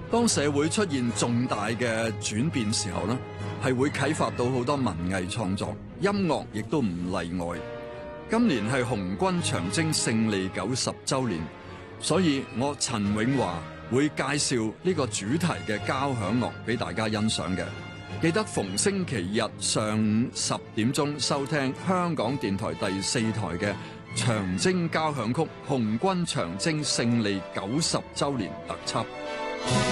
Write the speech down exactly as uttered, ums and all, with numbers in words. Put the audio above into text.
當社會出現重大嘅轉變時候呢，係會啟發到好多文藝創作，音樂亦都唔例外。今年係紅軍長征勝利九十週年，所以我陳永華會介紹呢個主題嘅交響樂俾大家欣賞嘅。記得逢星期日上午十點鐘收聽香港電台第四台嘅長征交響曲紅軍長征勝利九十週年特輯。